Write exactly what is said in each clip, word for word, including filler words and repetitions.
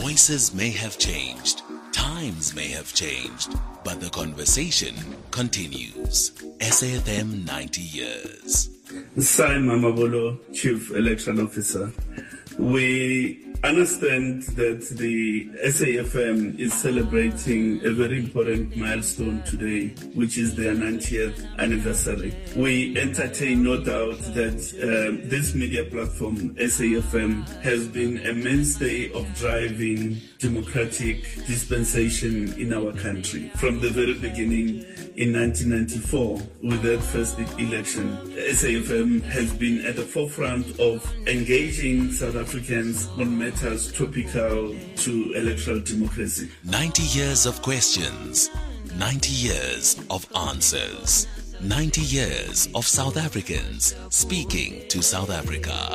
Voices may have changed, times may have changed, but the conversation continues. S A F M ninety years. Simon Mamabolo, Chief Election Officer. We understand that the S A F M is celebrating a very important milestone today, which is their ninetieth anniversary. We entertain no doubt that uh, this media platform, S A F M, has been a mainstay of driving democratic dispensation in our country. From the very beginning, in nineteen ninety-four, with that first election, S A F M has been at the forefront of engaging South Africans on matters topical to electoral democracy. ninety years of questions, ninety years of answers, ninety years of South Africans speaking to South Africa.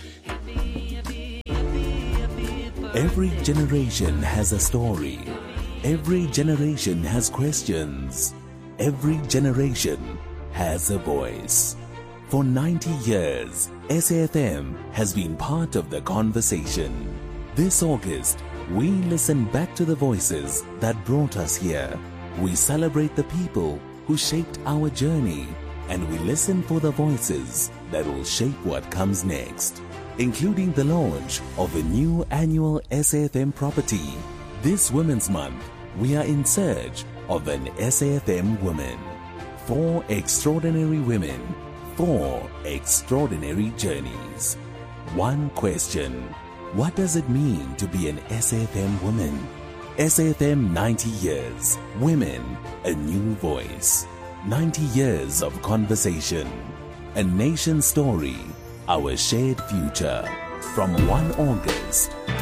Every generation has a story. Every generation has questions. Every generation has a voice. For ninety years, S A F M has been part of the conversation. This August, we listen back to the voices that brought us here. We celebrate the people who shaped our journey, and we listen for the voices that will shape what comes next, including the launch of a new annual S A F M property. This Women's Month, we are in search of an S A F M woman. Four extraordinary women, four extraordinary journeys. One question: what does it mean to be an S A F M woman? S A F M ninety years. Women, a new voice. ninety years of conversation. A nation story, our shared future. From first of August